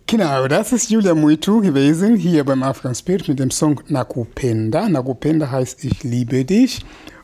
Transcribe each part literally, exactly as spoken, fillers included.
Genau, das ist Julia Muitu gewesen, hier beim African Spirit mit dem Song Nakupenda. Nakupenda heißt Ich liebe dich.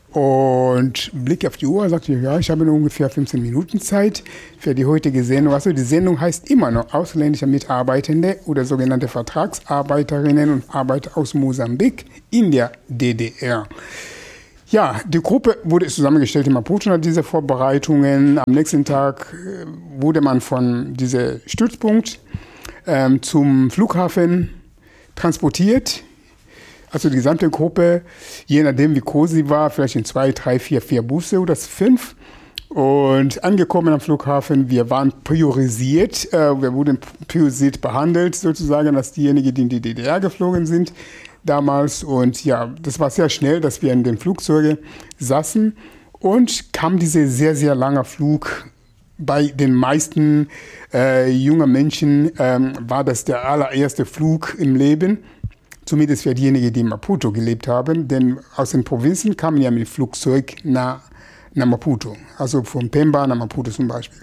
Und Blick auf die Uhr, sagte ich, ja, ich habe nur ungefähr fünfzehn Minuten Zeit für die heutige Sendung. Also die Sendung heißt immer noch ausländische Mitarbeitende oder sogenannte Vertragsarbeiterinnen und Arbeiter aus Mosambik in der D D R. Ja, die Gruppe wurde zusammengestellt in Maputo nach diesen Vorbereitungen. Am nächsten Tag wurde man von diesem Stützpunkt ähm, zum Flughafen transportiert. Also die gesamte Gruppe, je nachdem wie groß sie war, vielleicht in zwei, drei, vier, vier Busse oder fünf. Und angekommen am Flughafen, wir waren priorisiert, äh, wir wurden priorisiert behandelt sozusagen als diejenigen, die in die D D R geflogen sind damals. Und ja, das war sehr schnell, dass wir in den Flugzeugen saßen und kam dieser sehr, sehr lange Flug. Bei den meisten äh, jungen Menschen ähm, war das der allererste Flug im Leben. Zumindest für diejenigen, die in Maputo gelebt haben, denn aus den Provinzen kamen ja mit dem Flugzeug nach, nach Maputo, also von Pemba nach Maputo zum Beispiel.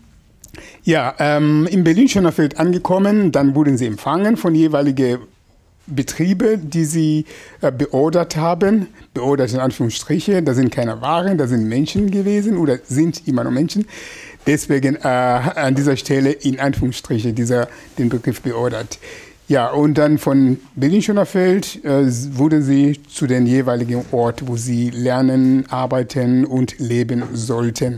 Ja, ähm, in Berlin-Schönerfeld angekommen, dann wurden sie empfangen von jeweiligen Betrieben, die sie äh, beordert haben, beordert in Anführungsstriche, da sind keine Waren, da sind Menschen gewesen oder sind immer noch Menschen. Deswegen äh, an dieser Stelle in Anführungsstriche dieser, den Begriff beordert. Ja, und dann von Berlin-Schönerfeld äh, wurden sie zu den jeweiligen Ort, wo sie lernen, arbeiten und leben sollten.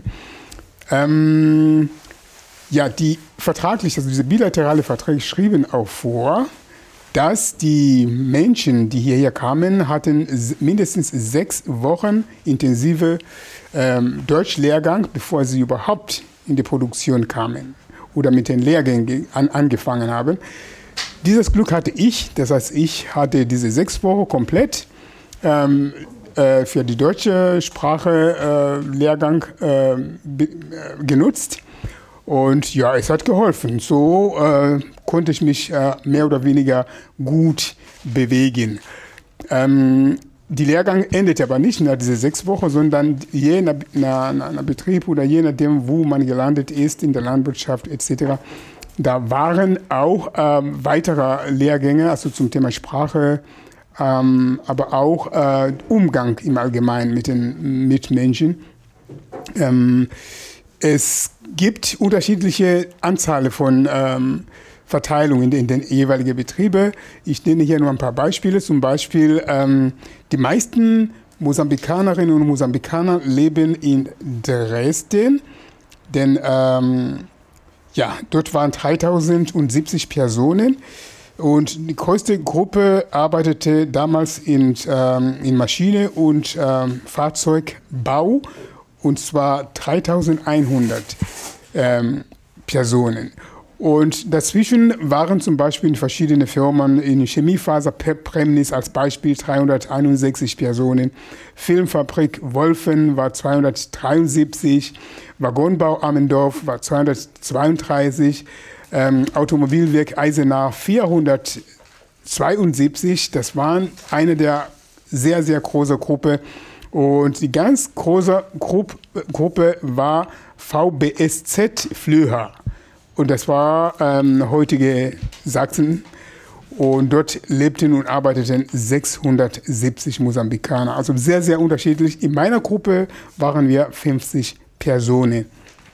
Ähm, ja, die vertraglich, also diese bilaterale Verträge schrieben auch vor, dass die Menschen, die hierher kamen, hatten mindestens sechs Wochen intensive ähm, Deutschlehrgang, bevor sie überhaupt in die Produktion kamen oder mit den Lehrgängen an, angefangen haben. Dieses Glück hatte ich, das heißt, ich hatte diese sechs Wochen komplett ähm, äh, für die deutsche Sprache äh, Lehrgang äh, be, äh, genutzt. Und ja, es hat geholfen. So äh, konnte ich mich äh, mehr oder weniger gut bewegen. Ähm, die Lehrgang endete aber nicht nach diesen sechs Wochen, sondern je nach, nach, nach Betrieb oder je nachdem, wo man gelandet ist, in der Landwirtschaft et cetera, da waren auch ähm, weitere Lehrgänge, also zum Thema Sprache, ähm, aber auch äh, Umgang im Allgemeinen mit den Mitmenschen. Ähm, es gibt unterschiedliche Anzahl von ähm, Verteilungen in den jeweiligen Betrieben. Ich nenne hier nur ein paar Beispiele. Zum Beispiel ähm, die meisten Mosambikanerinnen und Mosambikaner leben in Dresden, denn ähm, ja, dort waren dreitausendsiebzig Personen und die größte Gruppe arbeitete damals in, ähm, in Maschine- und ähm, Fahrzeugbau, und zwar dreitausendeinhundert ähm, Personen. Und dazwischen waren zum Beispiel in verschiedenen Firmen, in Chemiefaser Premnis als Beispiel dreihunderteinundsechzig Personen, Filmfabrik Wolfen war zweihundertdreiundsiebzig, Waggonbau Amendorf war zweihundertzweiunddreißig, ähm, Automobilwerk Eisenach vierhundertzweiundsiebzig, das waren eine der sehr, sehr großen Gruppe. Und die ganz große Gruppe, Gruppe war V B S Z Flöha. Und das war ähm, heutige Sachsen. Und dort lebten und arbeiteten sechshundertsiebzig Mosambikaner. Also sehr, sehr unterschiedlich. In meiner Gruppe waren wir fünfzig Personen.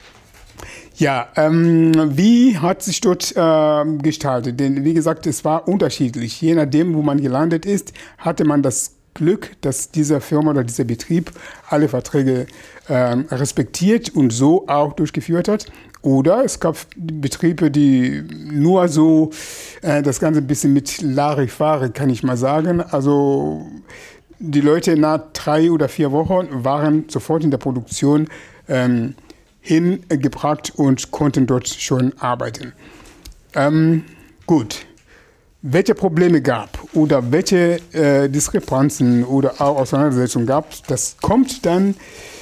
Ja, ähm, wie hat sich dort äh, gestaltet? Denn wie gesagt, es war unterschiedlich. Je nachdem, wo man gelandet ist, hatte man das Glück, dass diese Firma oder dieser Betrieb alle Verträge äh, respektiert und so auch durchgeführt hat. Oder es gab Betriebe, die nur so äh, das Ganze ein bisschen mit Larifari, kann ich mal sagen. Also die Leute nach drei oder vier Wochen waren sofort in der Produktion ähm, hingebracht und konnten dort schon arbeiten. Ähm, gut. Welche Probleme gab oder welche äh, Diskrepanzen oder auch Auseinandersetzungen gab, das kommt dann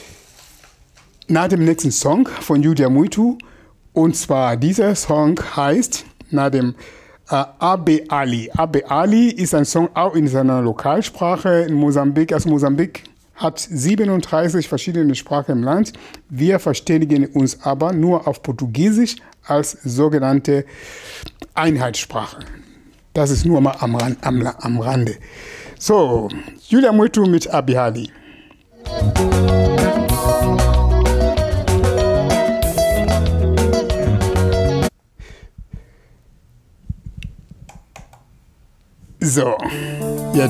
nach dem nächsten Song von Julia Muitu. Und zwar dieser Song heißt nach dem äh, Abe Ali. Abe Ali ist ein Song auch in seiner Lokalsprache in Mosambik. Also Mosambik hat siebenunddreißig verschiedene Sprachen im Land. Wir verständigen uns aber nur auf Portugiesisch als sogenannte Einheitssprache. Das ist nur mal am, Ran, am, am Rande. So, Julia Mwitu mit Abihali. So.